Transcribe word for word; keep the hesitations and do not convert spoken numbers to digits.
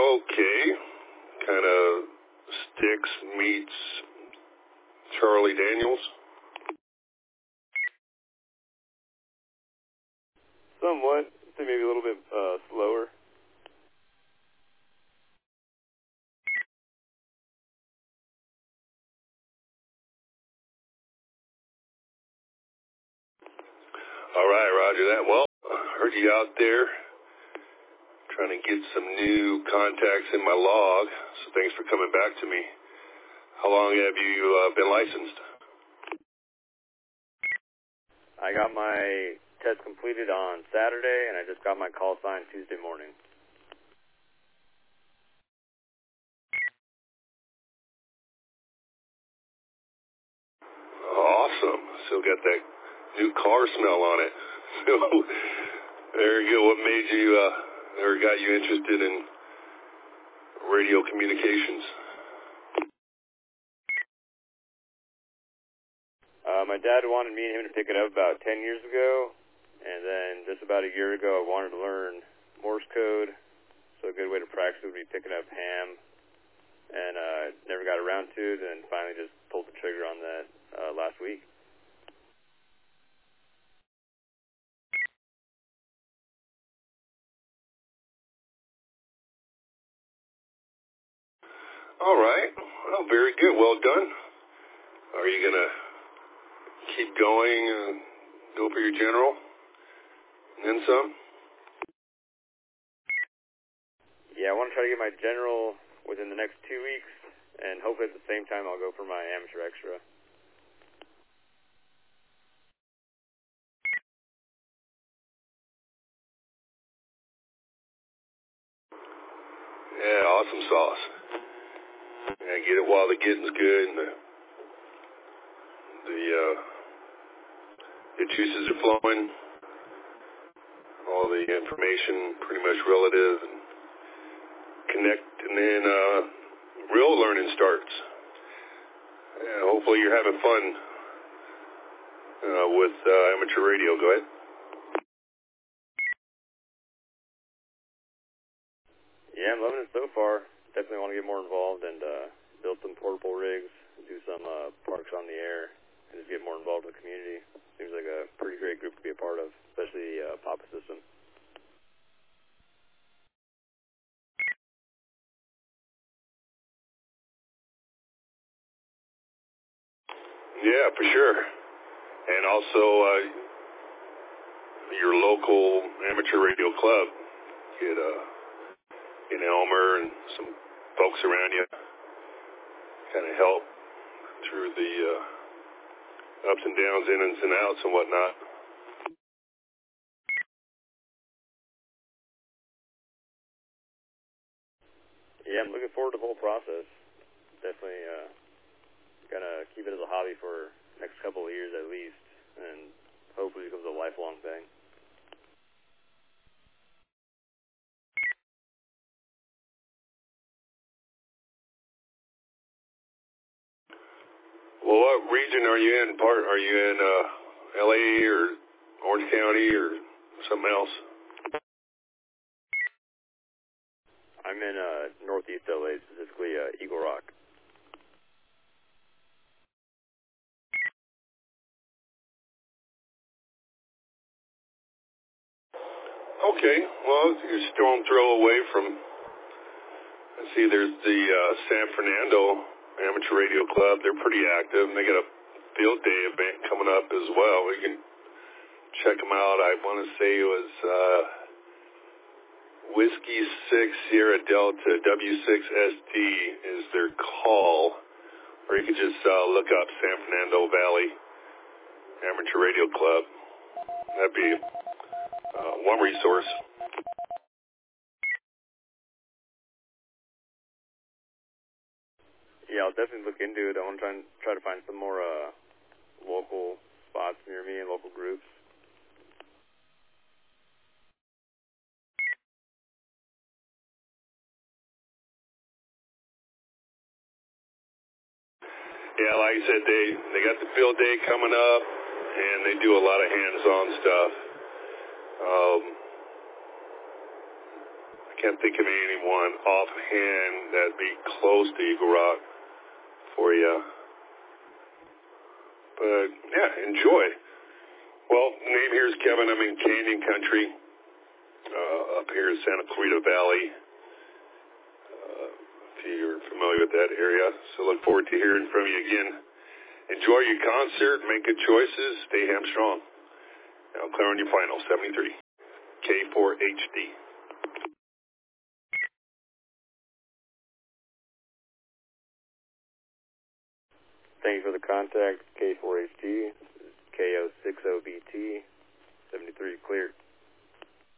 Okay. Kind of Styx meets Charlie Daniels. Somewhat. Maybe a little bit uh, slower. All right, roger that. Well, I heard you out there trying to get some new contacts in my log, so thanks for coming back to me. How long have you uh, been licensed? I got my test completed on Saturday, and I just got my call sign Tuesday morning. Awesome. Still got that new car smell on it. So, there you go. What made you, uh, or got you interested in radio communications? Uh, my dad wanted me and him to pick it up about ten years ago, and then just about a year ago I wanted to learn Morse code, so a good way to practice would be picking up ham, and uh, never got around to it, and finally just pulled the trigger on that uh, last week. All right. Well, very good. Well done. Are you going to keep going and go for your general and then some? Yeah, I want to try to get my general within the next two weeks, and hopefully at the same time I'll go for my amateur extra. Yeah, awesome sauce. Yeah, get it while the getting's good and the the, uh, the juices are flowing. All the information pretty much relative and connect, and then uh, real learning starts. Yeah, hopefully you're having fun uh, with uh, amateur radio. Go ahead. Yeah, I'm loving it so far. Definitely want to get more involved and uh, build some portable rigs, do some uh, parks on the air, and just get more involved with the community. Seems like a pretty great group to be a part of, especially the uh, Papa system. Yeah, for sure. And also uh, your local amateur radio club. Get uh, in Elmer and some folks around you kind of help through the uh, ups and downs, ins and outs and whatnot. Yeah, I'm looking forward to the whole process. Definitely uh, gonna keep it as a hobby for the next couple of years at least, and hopefully it becomes a lifelong thing. Well, what region are you in? Part are you in uh, L A or Orange County or something else? I'm in uh, northeast L A, specifically uh, Eagle Rock. Okay, well, you're still throw away from, I see there's the uh, San Fernando Amateur Radio Club. They're pretty active, and they got a field day event coming up as well. You can check them out. I want to say it was uh, Whiskey six Sierra Delta W six S D is their call, or you can just uh, look up San Fernando Valley Amateur Radio Club. That'd be uh, one resource. Yeah, I'll definitely look into it. I want to try, and, try to find some more uh, local spots near me and local groups. Yeah, like I said, they, they got the field day coming up, and they do a lot of hands-on stuff. Um, I can't think of anyone offhand that'd be close to Eagle Rock for you. But, yeah, enjoy. Well, the name here is Kevin. I'm in Canyon Country, uh, up here in Santa Clarita Valley, uh, if you're familiar with that area. So look forward to hearing from you again. Enjoy your concert, make good choices, stay hamstrong. Now clear on your final, seventy-three, K four H D. Thank you for the contact, K four H D, K O six O B T, seventy-three cleared.